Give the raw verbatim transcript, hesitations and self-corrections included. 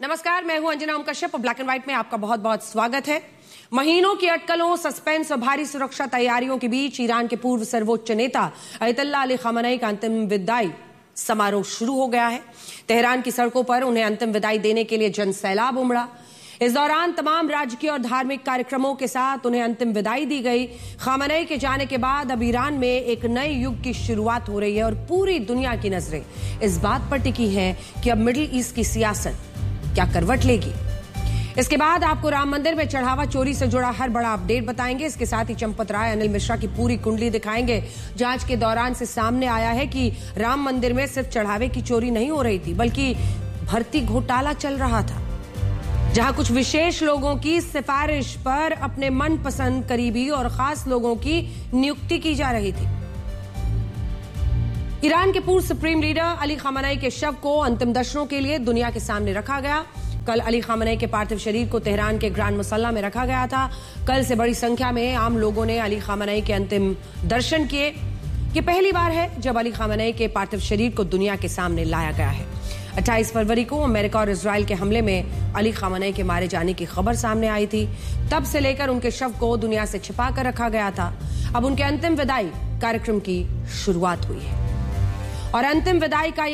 नमस्कार, मैं हूं अंजना ओम कश्यप और ब्लैक एंड व्हाइट में आपका बहुत बहुत स्वागत है। महीनों की अटकलों, सस्पेंस और भारी सुरक्षा तैयारियों के बीच ईरान के पूर्व सर्वोच्च नेता अयतुल्लाह अली खामेनी का अंतिम विदाई समारोह शुरू हो गया है। तेहरान की सड़कों पर उन्हें अंतिम विदाई देने के लिए जनसैलाब उमड़ा। इस दौरान तमाम राजकीय और धार्मिक कार्यक्रमों के साथ उन्हें अंतिम विदाई दी गई। खामेनी के जाने के बाद अब ईरान में एक नए युग की शुरुआत हो रही है और पूरी दुनिया की नजरें इस बात पर टिकी हैं कि अब मिडिल ईस्ट की सियासत क्या करवट लेगी। इसके बाद आपको राम मंदिर में चढ़ावा चोरी से जुड़ा हर बड़ा अपडेट बताएंगे। इसके साथ ही चंपत राय, अनिल मिश्रा की पूरी कुंडली दिखाएंगे। जांच के दौरान से सामने आया है कि राम मंदिर में सिर्फ चढ़ावे की चोरी नहीं हो रही थी, बल्कि भर्ती घोटाला चल रहा था, जहां कुछ विशेष लोगों की सिफारिश पर अपने मनपसंद करीबी और खास लोगों की नियुक्ति की जा रही थी। ईरान के पूर्व सुप्रीम लीडर अली खामेनी के शव को अंतिम दर्शनों के लिए दुनिया के सामने रखा गया। कल अली खामेनी के पार्थिव शरीर को तेहरान के ग्रैंड मुसल्ला में रखा गया था। कल से बड़ी संख्या में आम लोगों ने अली खामेनी के अंतिम दर्शन किए। ये पहली बार है जब अली खामेनी के पार्थिव शरीर को दुनिया के सामने लाया गया है। अट्ठाईस फरवरी को अमेरिका और इजराइल के हमले में अली खामेनी के मारे जाने की खबर सामने आई थी। तब से लेकर उनके शव को दुनिया से छिपा कर रखा गया था। अब उनके अंतिम विदाई कार्यक्रम की शुरुआत हुई है और अंतिम विदाई का